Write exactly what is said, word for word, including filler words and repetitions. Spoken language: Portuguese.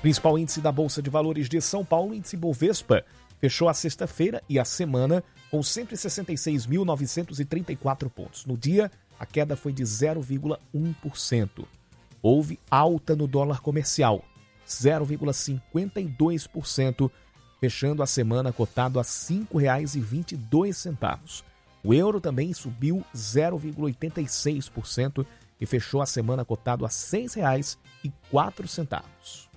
Principal índice da Bolsa de Valores de São Paulo, índice Bovespa, fechou a sexta-feira e a semana com cento e sessenta e seis mil novecentos e trinta e quatro pontos. No dia, a queda foi de zero vírgula um por cento. Houve alta no dólar comercial, zero vírgula cinquenta e dois por cento, fechando a semana cotado a cinco reais e vinte e dois centavos. O euro também subiu zero vírgula oitenta e seis por cento e fechou a semana cotado a seis reais e quatro centavos.